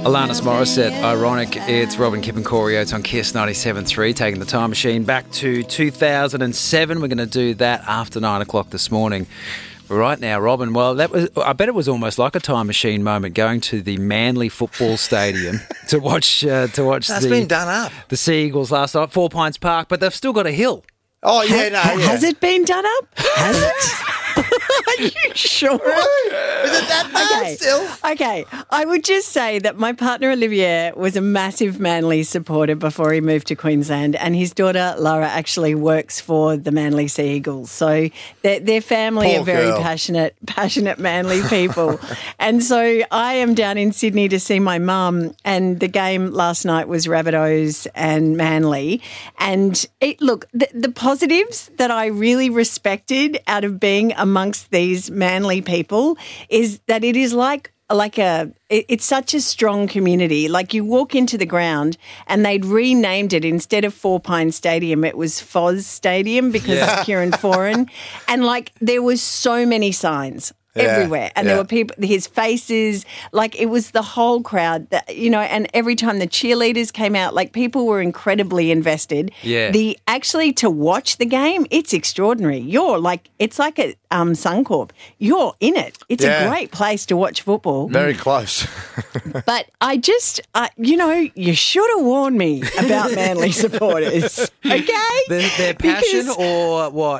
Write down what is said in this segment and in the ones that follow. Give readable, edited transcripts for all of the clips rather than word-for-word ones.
Alanis Morissette, ironic. It's Robin, Kip and Corey Oates on Kiss 97.3, taking the time machine back to 2007. We're going to do that after 9 o'clock this morning. But right now, Robin, well, I bet it was almost like a time machine moment going to the Manly Football Stadium to watch That's been done up. The Sea Eagles last night, 4 Pines Park, but they've still got a hill. Oh, yeah, Has it been done up? Has it? Are you sure? Really? Is it that bad still? Okay. I would just say that my partner Olivier was a massive Manly supporter before he moved to Queensland, and his daughter Lara actually works for the Manly Sea Eagles. So their family Poor are very girl. passionate Manly people. And so I am down in Sydney to see my mum, and the game last night was Rabbitohs and Manly. And the positives that I really respected out of being amongst these Manly people is that it is it's such a strong community. Like, you walk into the ground and they'd renamed it. Instead of Four Pines Stadium, it was Foz Stadium because of Kieran Foran. And there was so many signs everywhere. And there were people, his faces, it was the whole crowd that, and every time the cheerleaders came out, people were incredibly invested. Yeah. Actually to watch the game, it's extraordinary. It's like a Suncorp. You're in it. It's a great place to watch football. Very close. But you should have warned me about Manly supporters. Okay? Their passion or what?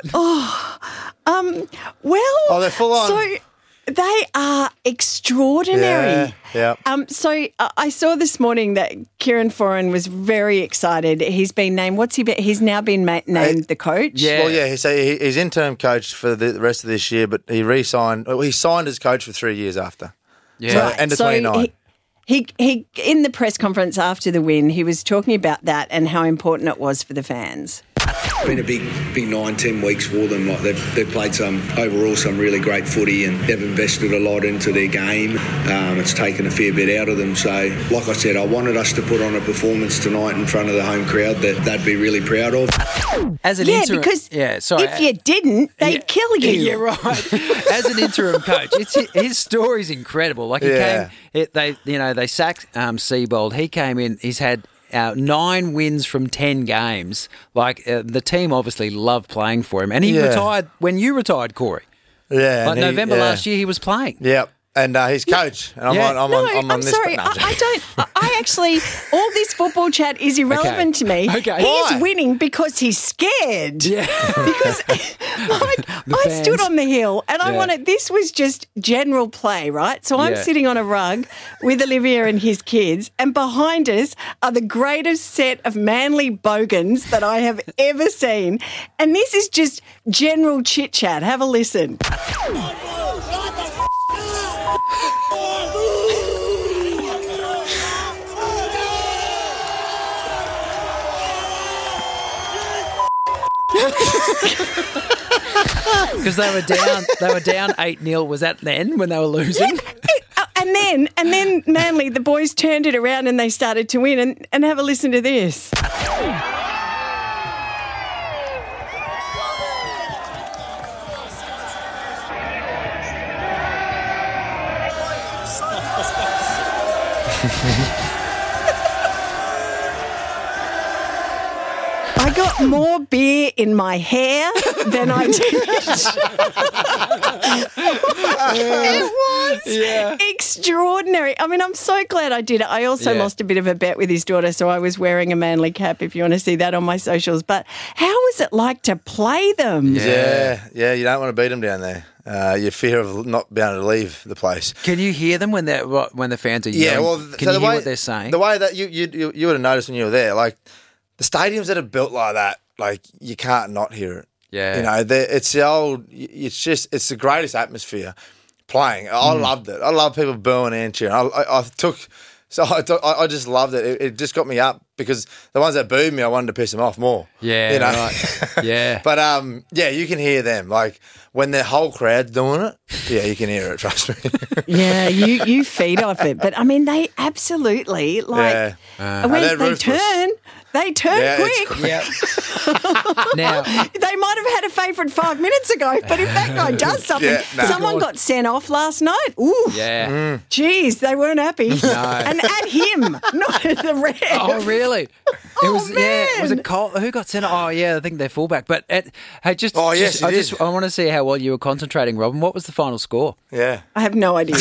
They're full on. So they are extraordinary. Yeah. So I saw this morning that Kieran Foran was very excited. He's been named. He's now been named the coach. Yeah. Well, yeah. He's interim coach for the rest of this year, but he re-signed. He signed as coach for 3 years after. Yeah. So, Right. end of So 29. He in the press conference after the win, he was talking about that and how important it was for the fans. It's been a big 9-10 weeks for them. They've played some really great footy, and they've invested a lot into their game. It's taken a fair bit out of them. So, like I said, I wanted us to put on a performance tonight in front of the home crowd that they'd be really proud of. As an interim, because if you didn't, they'd kill you. Yeah, right. As an interim coach, his story's incredible. They sacked Seabold. He came in. He's had 9 wins from 10 games. The team obviously loved playing for him, and he retired when you retired, Corey. Yeah. November last year, he was playing. Yep. And he's coach. And I'm on this. Sorry. But no. I don't. I actually, all this football chat is irrelevant to me. Okay. He's Why? winning because he's scared. Yeah. Because I stood on the hill and I wanted, this was just general play, right? So I'm sitting on a rug with Olivia and his kids, and behind us are the greatest set of Manly bogans that I have ever seen. And this is just general chit chat. Have a listen. Because they were down 8-0. Was that then when they were losing? And then Manly, the boys turned it around and they started to win. And have a listen to this. I got more beer in my hair than I did. It was extraordinary. I mean, I'm so glad I did it. I also lost a bit of a bet with his daughter, so I was wearing a Manly cap, if you want to see that on my socials. But how was it like to play them? Yeah, you don't want to beat them down there. Your fear of not being able to leave the place. Can you hear them when the fans are yelling? Yeah, well, Can you hear what they're saying? The way that you would have noticed when you were there, the stadiums that are built like that, you can't not hear it. Yeah. It's the greatest atmosphere playing. I loved it. I love people booing and cheering. I just loved it. It just got me up because the ones that booed me, I wanted to piss them off more. Yeah, right. Yeah. But, you can hear them. When the whole crowd's doing it, you can hear it, trust me. Yeah, you feed off it. But, I mean, they absolutely, when they They turn it's quick. Yeah. Now, They might have had a favourite 5 minutes ago, but if that guy does something, Yeah, no. someone got sent off last night. Ooh, yeah. geez, they weren't happy. No. And at him, not at the ref. Oh, really? It was man. Was it Cole? Who got sent? Oh, yeah, I think they're fullback. But hey, just Oh, yes, I it is. want to see how well you were concentrating, Robin. What was the final score? Yeah. I have no idea.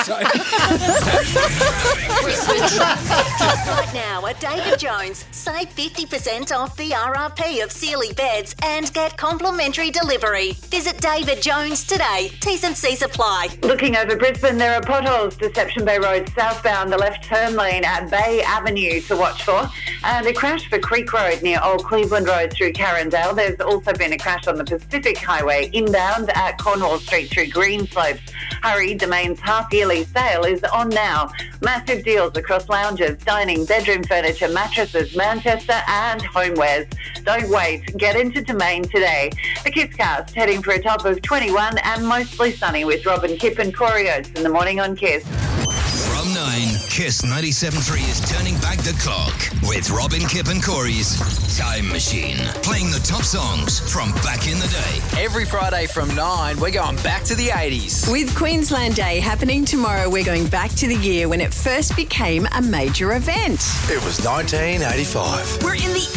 Right now at David Jones, save 50% off the RRP of Sealy beds and get complimentary delivery. Visit David Jones today. T's and C's apply. Looking over Brisbane, there are potholes. Deception Bay Road southbound, the left turn lane at Bay Avenue to watch for. And a crash for Creek Road near Old Cleveland Road through Carindale. There's also been a crash on the Pacific Highway inbound at Cornwall Street through Greenslopes. Hurry, Domain's half-yearly sale is on now. Massive deals across lounges, dining, bedroom furniture, mattresses, Manchester and homewares. Don't wait. Get into Domain today. The Kisscast heading for a top of 21 and mostly sunny with Robin, Kip and Corey Oates in the morning on Kiss. From 9, Kiss 97.3 is turning back the clock with Robin, Kip and Corey's Time Machine. Playing the top songs from back in the day. Every Friday from 9, we're going back to the 80s. With Queensland Day happening tomorrow, we're going back to the year when it first became a major event. It was 1985. We're in the